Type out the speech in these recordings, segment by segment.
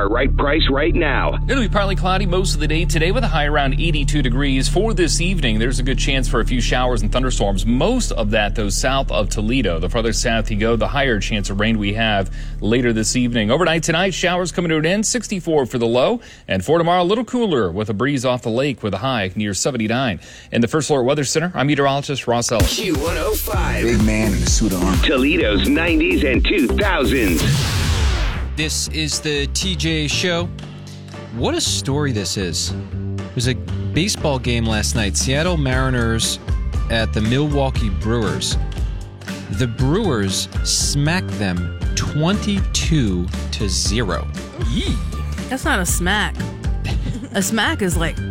right price right now. It'll be partly cloudy most of the day today with a high around 82 degrees. For this evening, there's a good chance for a few showers and thunderstorms. Most of that, though, south of Toledo. The farther south you go, the higher chance of rain we have later this evening. Overnight tonight, showers coming to an end, 64 for the low. And for tomorrow, a little cooler with a breeze off the lake with a high near 79. In the First Alert Weather Center, I'm meteorologist Ross Ellis. Q105. Big man in a suit of armor. Toledo's 90s and 2000s. This is the TJ Show. What a story this is. It was a baseball game last night. Seattle Mariners at the Milwaukee Brewers. The Brewers smacked them 22-0. Yee. That's not a smack. A smack is like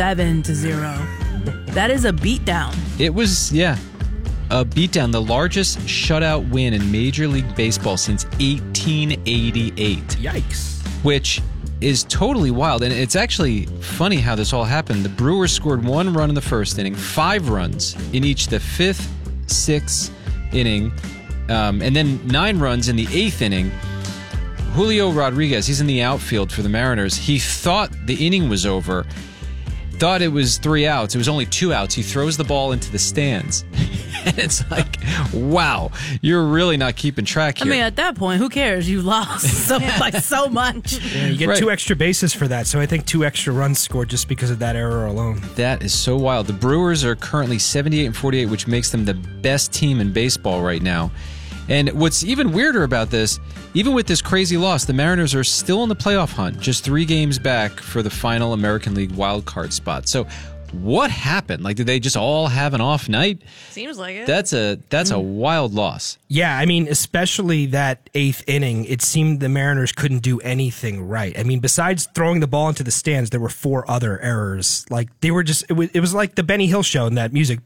7-0. That is a beatdown. It was, a beatdown. The largest shutout win in Major League Baseball since 1888. Yikes. Which is totally wild. And it's actually funny how this all happened. The Brewers scored 1 run in the first inning, 5 runs in each the 5th, 6th inning, and then 9 runs in the 8th inning. Julio Rodriguez, he's in the outfield for the Mariners. He thought the inning was over, thought it was 3 outs. It was only 2 outs. He throws the ball into the stands. And it's like, wow, you're really not keeping track here. I mean, at that point, who cares? You lost so much. Yeah, you get 2 extra bases for that, so I think 2 extra runs scored just because of that error alone. That is so wild. The Brewers are currently 78-48, which makes them the best team in baseball right now. And what's even weirder about this, even with this crazy loss, the Mariners are still in the playoff hunt, just 3 games back for the final American League wildcard spot. So what happened? Like, did they just all have an off night? Seems like it. That's a wild loss. Yeah, I mean, especially that 8th inning, it seemed the Mariners couldn't do anything right. I mean, besides throwing the ball into the stands, there were 4 other errors. Like, they were just, it was like the Benny Hill show in that music.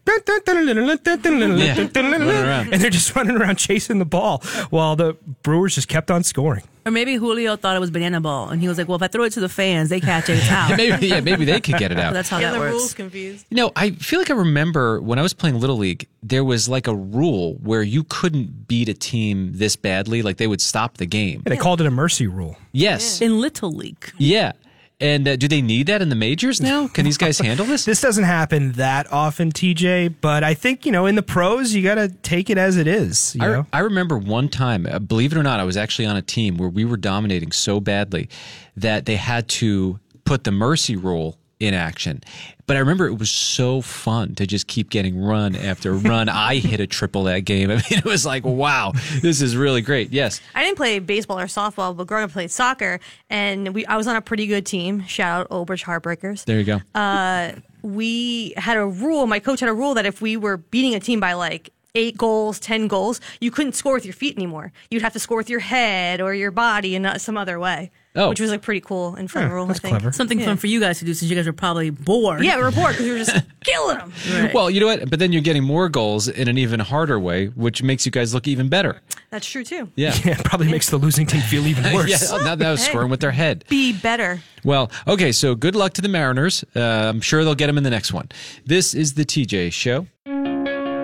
And they're just running around chasing the ball while the Brewers just kept on scoring. Or maybe Julio thought it was banana ball, and he was like, well, if I throw it to the fans, they catch it, it's out. maybe they could get it out. That's how that the works. rules confused. You know, I feel like I remember when I was playing Little League, there was like a rule where you couldn't beat a team this badly. Like, they would stop the game. They called it a mercy rule. Yes. In Little League. Yeah. And do they need that in the majors now? Can these guys handle this? This doesn't happen that often, TJ, but I think, in the pros, you got to take it as it is. I remember one time, believe it or not, I was actually on a team where we were dominating so badly that they had to put the mercy rule in action. But I remember it was so fun to just keep getting run after run. I hit a triple that game. I mean, it was like, wow, this is really great. Yes. I didn't play baseball or softball, but growing up I played soccer, and I was on a pretty good team. Shout out Old Bridge Heartbreakers. There you go. We had a rule, my coach had a rule that if we were beating a team by like 8 goals, 10 goals, you couldn't score with your feet anymore. You'd have to score with your head or your body and not some other way. Oh. Which was like pretty cool and fun rule, I think. Clever. Something fun for you guys to do since you guys are probably bored. Yeah, we were bored because we were just killing them. Right. Well, you know what? But then you're getting more goals in an even harder way, which makes you guys look even better. That's true, too. Yeah. Yeah, it probably makes the losing team feel even worse. Yeah, now that was scoring with their head. Be better. Well, okay, so good luck to the Mariners. I'm sure they'll get them in the next one. This is the TJ Show.